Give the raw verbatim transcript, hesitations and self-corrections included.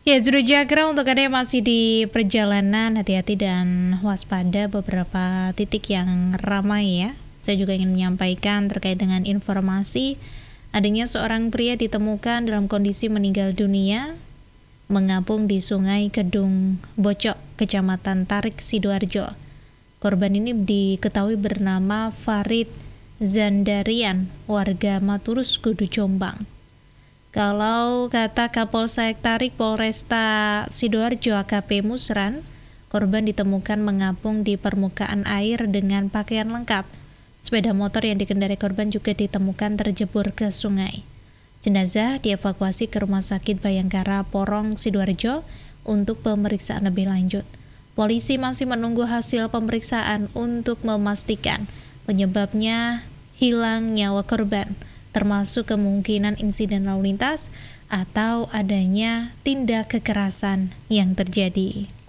Ya, Zuru Jagra, untuk Anda yang masih di perjalanan, hati-hati dan waspada beberapa titik yang ramai ya. Saya juga ingin menyampaikan terkait dengan informasi adanya seorang pria ditemukan dalam kondisi meninggal dunia mengapung di Sungai Kedung Bocok, Kecamatan Tarik, Sidoarjo. Korban ini diketahui bernama Farid Zandarian, warga Maturus, Kudu, Jombang. Kalau kata Kapolsek Tarik Polresta Sidoarjo A K P Musran, korban ditemukan mengapung di permukaan air dengan pakaian lengkap. Sepeda motor yang dikendarai korban juga ditemukan terjebur ke sungai. Jenazah dievakuasi ke Rumah Sakit Bayangkara Porong Sidoarjo untuk pemeriksaan lebih lanjut. Polisi masih menunggu hasil pemeriksaan untuk memastikan penyebabnya hilang nyawa korban, termasuk kemungkinan insiden lalu lintas atau adanya tindak kekerasan yang terjadi.